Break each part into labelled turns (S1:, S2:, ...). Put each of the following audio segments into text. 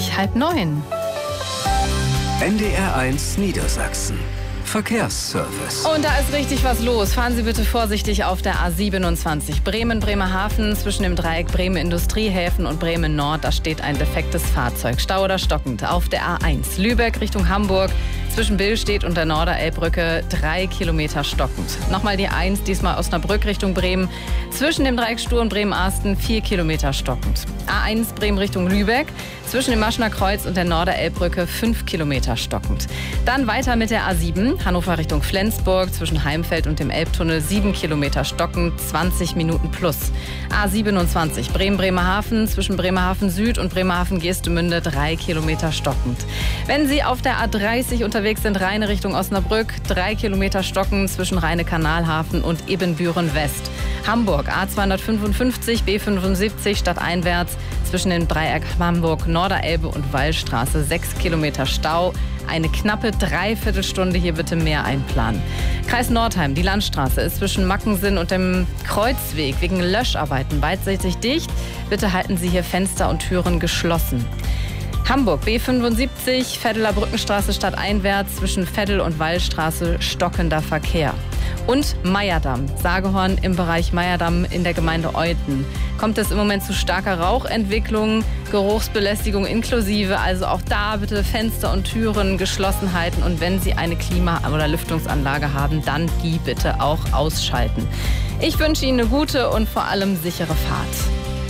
S1: 8:30.
S2: NDR1 Niedersachsen. Verkehrsservice.
S1: Und da ist richtig was los. Fahren Sie bitte vorsichtig auf der A27 Bremen-Bremerhaven zwischen dem Dreieck Bremen-Industriehäfen und Bremen-Nord. Da steht ein defektes Fahrzeug. Stau oder stockend. Auf der A1 Lübeck Richtung Hamburg zwischen Billstedt und der Norderelbbrücke 3 Kilometer stockend. Nochmal die 1, diesmal Osnabrück Richtung Bremen. Zwischen dem Dreieck Stur und Bremen-Arsten 4 Kilometer stockend. A1 Bremen Richtung Lübeck zwischen dem Maschener Kreuz und der Norderelbbrücke 5 Kilometer stockend. Dann weiter mit der A7 Hannover Richtung Flensburg zwischen Heimfeld und dem Elbtunnel 7 Kilometer stockend, 20 Minuten plus. A27 Bremen-Bremerhaven zwischen Bremerhaven Süd und Bremerhaven-Geestemünde 3 Kilometer stockend. Wenn Sie auf der A30 unterwegs sind, Rheine Richtung Osnabrück, 3 Kilometer stockend zwischen Rheine-Kanalhafen und Ebenbüren West. Hamburg A255 B75 stadteinwärts zwischen dem Dreieck Hamburg, Norderelbe und Wallstraße 6 Kilometer Stau. Eine knappe Dreiviertelstunde hier bitte mehr einplanen. Kreis Nordheim, die Landstraße ist zwischen Mackensen und dem Kreuzweg wegen Löscharbeiten beidseitig dicht. Bitte halten Sie hier Fenster und Türen geschlossen. Hamburg B75, Veddeler Brückenstraße stadteinwärts zwischen Veddel und Wallstraße stockender Verkehr. Und Meyerdamm, Sagehorn im Bereich Meyerdamm in der Gemeinde Euthen. Kommt es im Moment zu starker Rauchentwicklung, Geruchsbelästigung inklusive. Also auch da bitte Fenster und Türen geschlossen halten. Und wenn Sie eine Klima- oder Lüftungsanlage haben, dann die bitte auch ausschalten. Ich wünsche Ihnen eine gute und vor allem sichere Fahrt.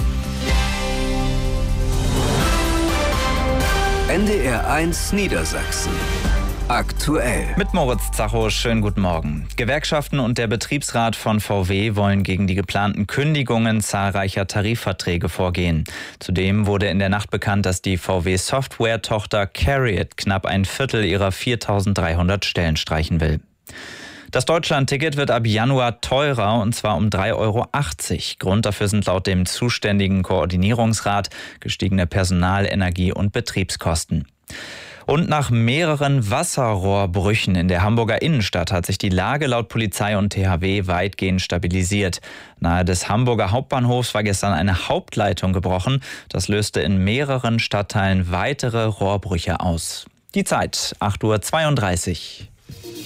S2: NDR1 Niedersachsen. Aktuell.
S3: Mit Moritz Zacho, schönen guten Morgen. Gewerkschaften und der Betriebsrat von VW wollen gegen die geplanten Kündigungen zahlreicher Tarifverträge vorgehen. Zudem wurde in der Nacht bekannt, dass die VW-Software-Tochter CARIAD knapp ein Viertel ihrer 4.300 Stellen streichen will. Das Deutschland-Ticket wird ab Januar teurer, und zwar um 3,80 Euro. Grund dafür sind laut dem zuständigen Koordinierungsrat gestiegene Personal-, Energie- und Betriebskosten. Und nach mehreren Wasserrohrbrüchen in der Hamburger Innenstadt hat sich die Lage laut Polizei und THW weitgehend stabilisiert. Nahe des Hamburger Hauptbahnhofs war gestern eine Hauptleitung gebrochen. Das löste in mehreren Stadtteilen weitere Rohrbrüche aus. Die Zeit, 8:32 Uhr.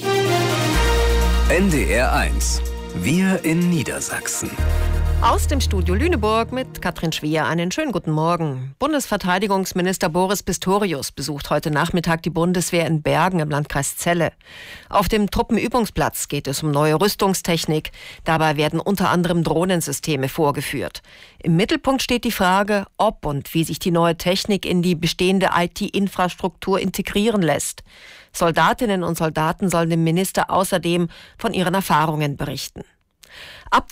S2: NDR1. Wir in Niedersachsen.
S4: Aus dem Studio Lüneburg mit Katrin Schwier einen schönen guten Morgen. Bundesverteidigungsminister Boris Pistorius besucht heute Nachmittag die Bundeswehr in Bergen im Landkreis Celle. Auf dem Truppenübungsplatz geht es um neue Rüstungstechnik. Dabei werden unter anderem Drohnensysteme vorgeführt. Im Mittelpunkt steht die Frage, ob und wie sich die neue Technik in die bestehende IT-Infrastruktur integrieren lässt. Soldatinnen und Soldaten sollen dem Minister außerdem von ihren Erfahrungen berichten. Ab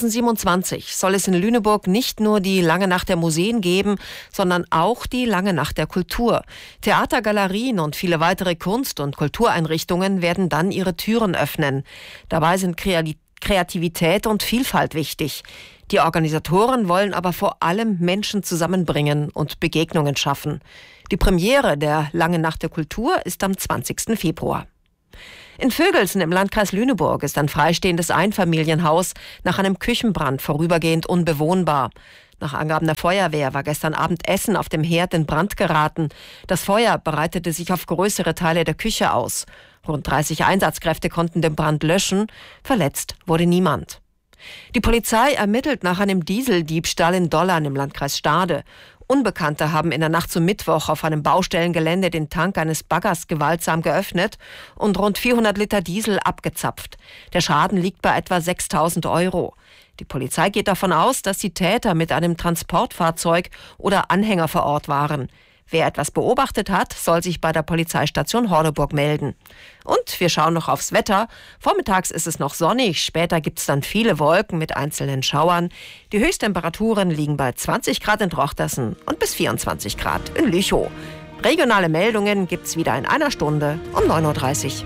S4: 2027 soll es in Lüneburg nicht nur die Lange Nacht der Museen geben, sondern auch die Lange Nacht der Kultur. Theater, Galerien und viele weitere Kunst- und Kultureinrichtungen werden dann ihre Türen öffnen. Dabei sind Kreativität und Vielfalt wichtig. Die Organisatoren wollen aber vor allem Menschen zusammenbringen und Begegnungen schaffen. Die Premiere der Lange Nacht der Kultur ist am 20. Februar. In Vögelsen im Landkreis Lüneburg ist ein freistehendes Einfamilienhaus nach einem Küchenbrand vorübergehend unbewohnbar. Nach Angaben der Feuerwehr war gestern Abend Essen auf dem Herd in Brand geraten. Das Feuer breitete sich auf größere Teile der Küche aus. Rund 30 Einsatzkräfte konnten den Brand löschen. Verletzt wurde niemand. Die Polizei ermittelt nach einem Dieseldiebstahl in Dollern im Landkreis Stade. Unbekannte haben in der Nacht zum Mittwoch auf einem Baustellengelände den Tank eines Baggers gewaltsam geöffnet und rund 400 Liter Diesel abgezapft. Der Schaden liegt bei etwa 6.000 Euro. Die Polizei geht davon aus, dass die Täter mit einem Transportfahrzeug oder Anhänger vor Ort waren. Wer etwas beobachtet hat, soll sich bei der Polizeistation Horneburg melden. Und wir schauen noch aufs Wetter. Vormittags ist es noch sonnig, später gibt es dann viele Wolken mit einzelnen Schauern. Die Höchsttemperaturen liegen bei 20 Grad in Drochtersen und bis 24 Grad in Lüchow. Regionale Meldungen gibt es wieder in einer Stunde um 9:30 Uhr.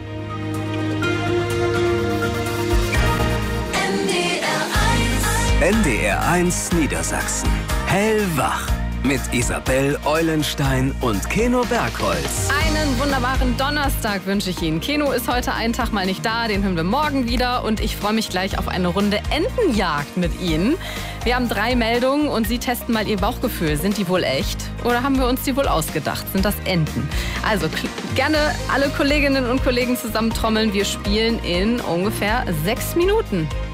S2: NDR1 Niedersachsen. Hellwach. mit Isabel Eulenstein und Keno Bergholz.
S1: Einen wunderbaren Donnerstag wünsche ich Ihnen. Keno ist heute einen Tag mal nicht da, den hören wir morgen wieder. Und ich freue mich gleich auf eine Runde Entenjagd mit Ihnen. Wir haben 3 Meldungen und Sie testen mal Ihr Bauchgefühl. Sind die wohl echt oder haben wir uns die wohl ausgedacht? Sind das Enten? Also gerne alle Kolleginnen und Kollegen zusammentrommeln. Wir spielen in ungefähr 6 Minuten.